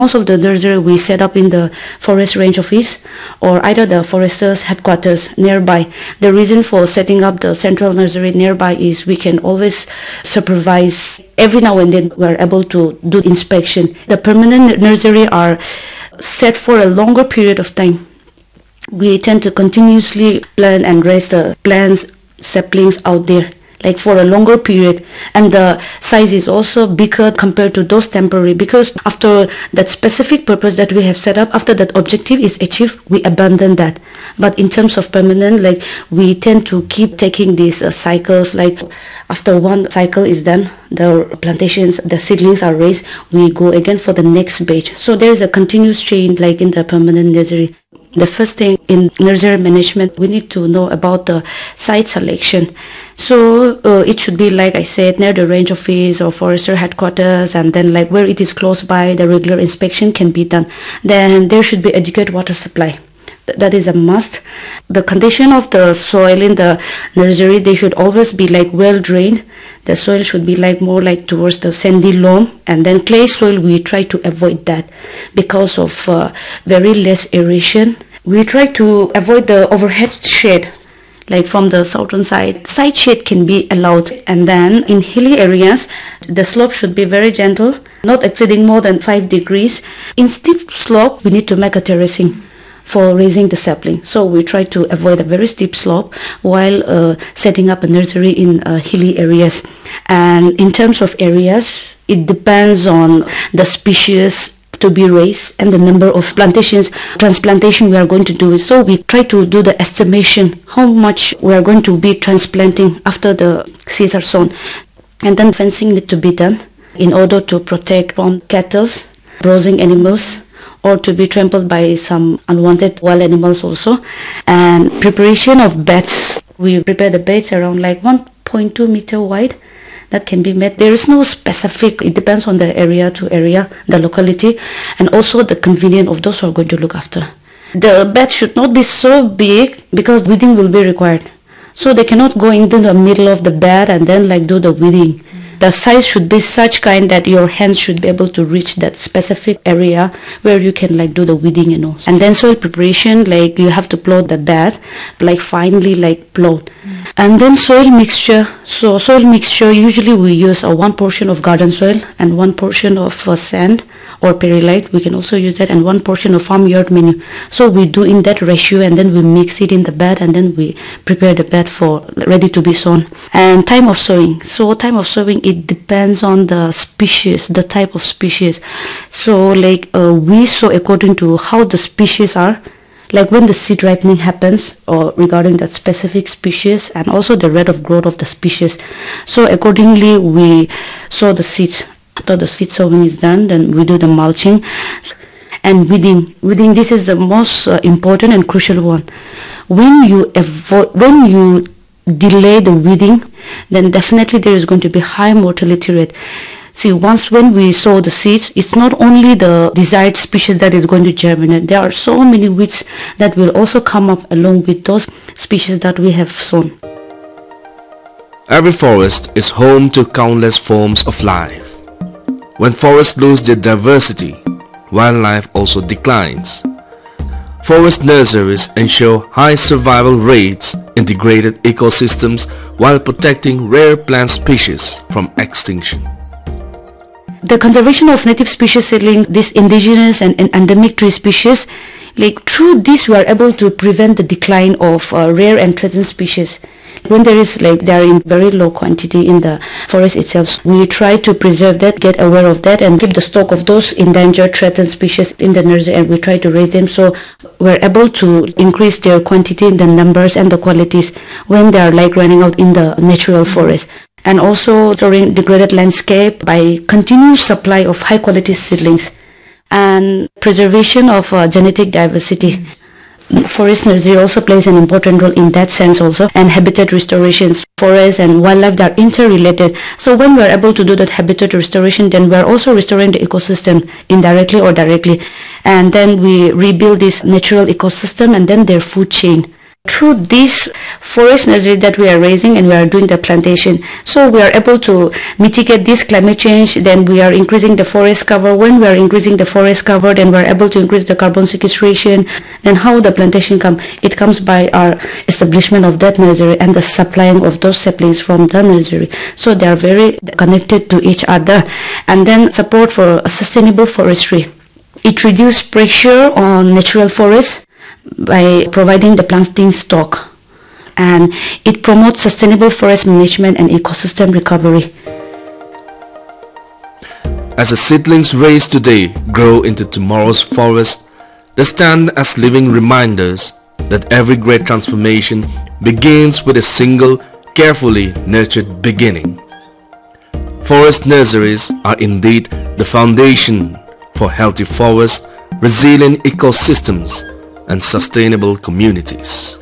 Most of the nursery we set up in the forest range office or either the forester's headquarters nearby. The reason for setting up the central nursery nearby is we can always supervise. Every now and then we are able to do inspection. The permanent nursery are set for a longer period of time. We tend to continuously plant and raise the plants, saplings out there, like for a longer period, and the size is also bigger compared to those temporary, because after that specific purpose that we have set up, after that objective is achieved, we abandon that. But in terms of permanent, like we tend to keep taking these cycles, like after one cycle is done, the plantations, the seedlings are raised, we go again for the next batch. So there is a continuous change like in the permanent nursery. The first thing in nursery management, we need to know about the site selection. So it should be, like I said, near the range office or forester headquarters, and then like where it is close by, the regular inspection can be done. Then there should be adequate water supply. That is a must. The condition of the soil in the nursery, they should always be like well drained. The soil should be like more like towards the sandy loam, and then clay soil we try to avoid that because of very less aeration. We try to avoid the overhead shade, like from the southern side. Side shade can be allowed, and then in hilly areas the slope should be very gentle, not exceeding more than 5 degrees. In steep slope we need to make a terracing for raising the sapling. So we try to avoid a very steep slope while setting up a nursery in hilly areas. And in terms of areas, it depends on the species to be raised and the number of plantations, transplantation we are going to do. So we try to do the estimation how much we are going to be transplanting after the seeds are sown. And then fencing need to be done in order to protect from cattle, browsing animals, or to be trampled by some unwanted wild animals also. And preparation of beds. We prepare the beds around like 1.2 meter wide. That can be made. There is no specific, it depends on the area to area, the locality, and also the convenience of those who are going to look after. The bed should not be so big because weeding will be required. So they cannot go into the middle of the bed and then like do the weeding. The size should be such kind that your hands should be able to reach that specific area where you can like do the weeding and all. And then soil preparation, like you have to plow the bed, like finely like plowed. And then soil mixture. So soil mixture, usually we use one portion of garden soil and one portion of sand or perlite, we can also use that, and one portion of farmyard manure. So we do in that ratio, and then we mix it in the bed, and then we prepare the bed for ready to be sown. And time of sowing. So time of sowing, it depends on the species, the type of species. So like we sow according to how the species are, like when the seed ripening happens or regarding that specific species, and also the rate of growth of the species. So accordingly we sow the seeds. After the seed sowing is done, then we do the mulching and weeding. Weeding, this is the most important and crucial one. When you delay the weeding, then definitely there is going to be high mortality rate. See, when we sow the seeds, it's not only the desired species that is going to germinate. There are so many weeds that will also come up along with those species that we have sown. Every forest is home to countless forms of life. When forests lose their diversity, wildlife also declines. Forest nurseries ensure high survival rates in degraded ecosystems while protecting rare plant species from extinction. The conservation of native species seedling, these indigenous and endemic tree species, like through this we are able to prevent the decline of rare and threatened species. When there is like they are in very low quantity in the forest itself, we try to preserve that, get aware of that, and keep the stock of those endangered, threatened species in the nursery, and we try to raise them so we're able to increase their quantity in the numbers and the qualities when they are like running out in the natural forest. And also during degraded landscape by continuous supply of high quality seedlings and preservation of genetic diversity. Forest nursery also plays an important role in that sense also, and habitat restorations. Forests and wildlife are interrelated. So when we are able to do that habitat restoration, then we are also restoring the ecosystem indirectly or directly. And then we rebuild this natural ecosystem and then their food chain. Through this forest nursery that we are raising and we are doing the plantation, so we are able to mitigate this climate change. Then we are increasing the forest cover. When we are increasing the forest cover, then we are able to increase the carbon sequestration. Then how the plantation come? It comes by our establishment of that nursery and the supplying of those saplings from the nursery. So they are very connected to each other. And then support for a sustainable forestry. It reduces pressure on natural forests by providing the planting stock, and it promotes sustainable forest management and ecosystem recovery. As the seedlings raised today grow into tomorrow's forest, they stand as living reminders that every great transformation begins with a single, carefully nurtured beginning. Forest nurseries are indeed the foundation for healthy forests, resilient ecosystems, and sustainable communities.